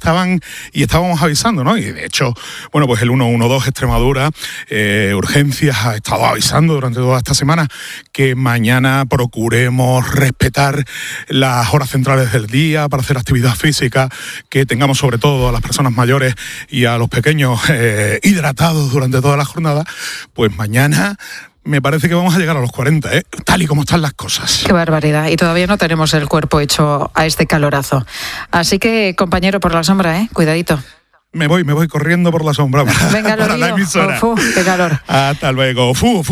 estábamos avisando, ¿no? Y de hecho, bueno, pues el 112 Extremadura, Urgencias, ha estado avisando durante toda esta semana que mañana procuremos respetar las horas centrales del día para hacer actividad física, que tengamos sobre todo a las personas mayores y a los pequeños hidratados durante toda la jornada. Pues mañana me parece que vamos a llegar a los 40, tal y como están las cosas. Qué barbaridad. Y todavía no tenemos el cuerpo hecho a este calorazo. Así que, compañero, por la sombra, cuidadito. Me voy corriendo por la sombra para la emisora. ¡Qué calor! Hasta luego. Ofu.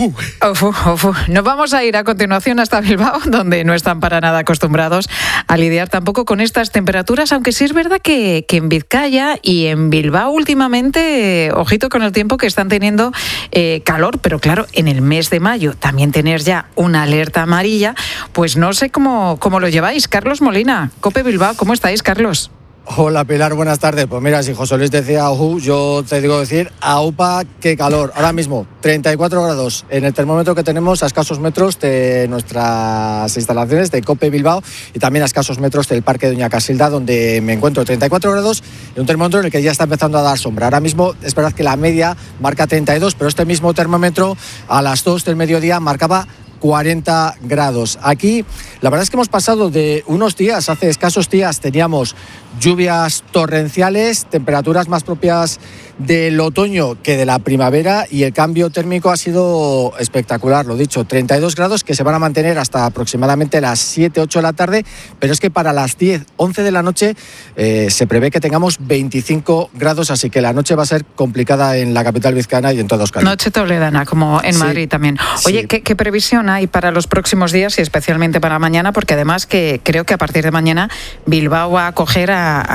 Nos vamos a ir a continuación hasta Bilbao, donde no están para nada acostumbrados a lidiar tampoco con estas temperaturas, aunque sí es verdad que en Vizcaya y en Bilbao últimamente, ojito con el tiempo que están teniendo calor, pero claro, en el mes de mayo también tener ya una alerta amarilla, pues no sé cómo lo lleváis. Carlos Molina, COPE Bilbao, ¿cómo estáis, Carlos? Hola Pilar, buenas tardes. Pues mira, si José Luis decía yo te digo decir aupa, qué calor. Ahora mismo 34 grados en el termómetro que tenemos a escasos metros de nuestras instalaciones de COPE Bilbao y también a escasos metros del Parque Doña Casilda, donde me encuentro. 34 grados y un termómetro en el que ya está empezando a dar sombra. Ahora mismo es verdad que la media marca 32, pero este mismo termómetro a las 2 del mediodía marcaba 40 grados. Aquí la verdad es que hemos pasado de unos días, hace escasos días teníamos lluvias torrenciales, temperaturas más propias del otoño que de la primavera, y el cambio térmico ha sido espectacular, lo dicho, 32 grados que se van a mantener hasta aproximadamente las 7, 8 de la tarde, pero es que para las 10, 11 de la noche se prevé que tengamos 25 grados, así que la noche va a ser complicada en la capital vizcaína y en toda Euskadi. Noche toledana, como en Madrid también. Oye, sí. ¿Qué previsión hay para los próximos días y especialmente para mañana? Porque además que creo que a partir de mañana Bilbao va a acoger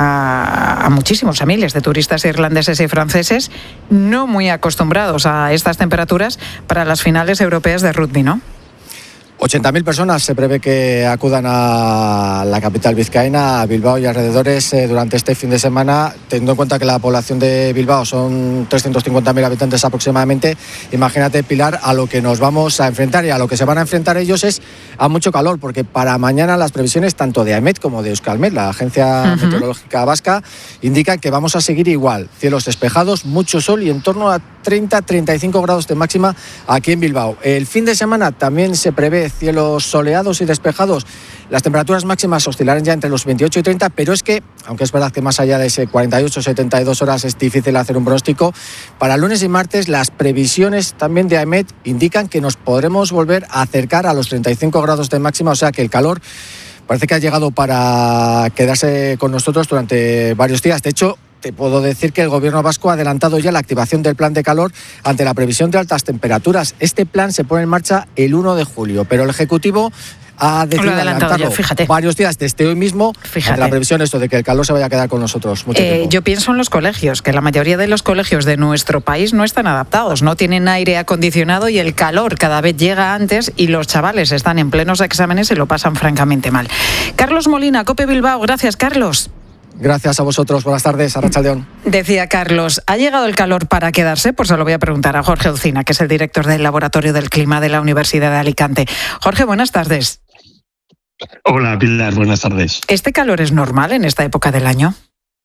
a muchísimos, a miles de turistas irlandeses y franceses no muy acostumbrados a estas temperaturas para las finales europeas de rugby, ¿no? 80.000 personas se prevé que acudan a la capital vizcaína, a Bilbao y alrededores durante este fin de semana, teniendo en cuenta que la población de Bilbao son 350.000 habitantes aproximadamente. Imagínate, Pilar, a lo que nos vamos a enfrentar, y a lo que se van a enfrentar ellos es a mucho calor, porque para mañana las previsiones tanto de AEMET como de Euskalmet, la agencia meteorológica vasca, indican que vamos a seguir igual, cielos despejados, mucho sol y en torno a 30-35 grados de máxima aquí en Bilbao. El fin de semana también se prevé cielos soleados y despejados. Las temperaturas máximas oscilarán ya entre los 28 y 30, pero es que, aunque es verdad que más allá de ese 48-72 horas es difícil hacer un pronóstico, para lunes y martes las previsiones también de AEMET indican que nos podremos volver a acercar a los 35 grados de máxima, o sea que el calor parece que ha llegado para quedarse con nosotros durante varios días. De hecho, te puedo decir que el gobierno vasco ha adelantado ya la activación del plan de calor ante la previsión de altas temperaturas. Este plan se pone en marcha el 1 de julio, pero el Ejecutivo ha decidido adelantarlo varios días desde hoy mismo. Ante la previsión esto de que el calor se vaya a quedar con nosotros mucho tiempo. Yo pienso en los colegios, que la mayoría de los colegios de nuestro país no están adaptados, no tienen aire acondicionado y el calor cada vez llega antes y los chavales están en plenos exámenes y lo pasan francamente mal. Carlos Molina, COPE Bilbao. Gracias, Carlos. Gracias a vosotros. Buenas tardes. Arratsaldeon. Decía Carlos, ¿ha llegado el calor para quedarse? Pues se lo voy a preguntar a Jorge Ucina, que es el director del Laboratorio del Clima de la Universidad de Alicante. Jorge, buenas tardes. Hola, Pilar. Buenas tardes. ¿Este calor es normal en esta época del año?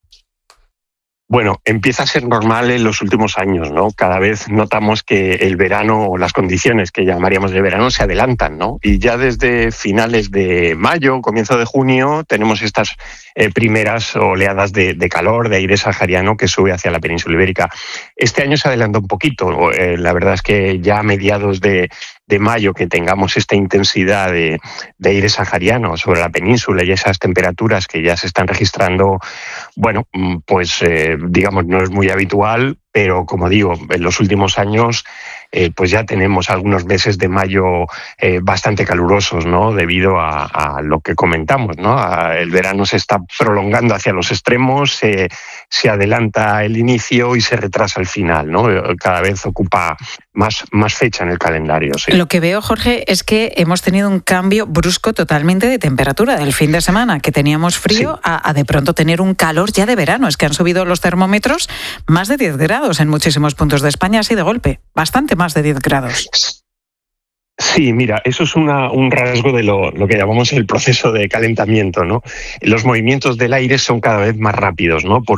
Bueno, empieza a ser normal en los últimos años, ¿no? Cada vez notamos que el verano, o las condiciones que llamaríamos de verano, se adelantan, ¿no? Y ya desde finales de mayo, comienzo de junio, tenemos estas primeras oleadas de calor, de aire sahariano que sube hacia la península ibérica. Este año se adelanta un poquito. La verdad es que ya a mediados de mayo que tengamos esta intensidad de aire sahariano sobre la península y esas temperaturas que ya se están registrando, bueno, pues digamos no es muy habitual, pero como digo, en los últimos años pues ya tenemos algunos meses de mayo bastante calurosos, ¿no? Debido a lo que comentamos, ¿no? El verano se está prolongando hacia los extremos, se adelanta el inicio y se retrasa el final, ¿no? Cada vez ocupa más fecha en el calendario. Sí. Lo que veo, Jorge, es que hemos tenido un cambio brusco totalmente de temperatura del fin de semana, que teníamos frío, sí, a de pronto tener un calor ya de verano. Es que han subido los termómetros más de 10 grados en muchísimos puntos de España, así de golpe, bastante más de 10 grados. Sí, mira, eso es un rasgo de lo que llamamos el proceso de calentamiento, ¿no? Los movimientos del aire son cada vez más rápidos, ¿no?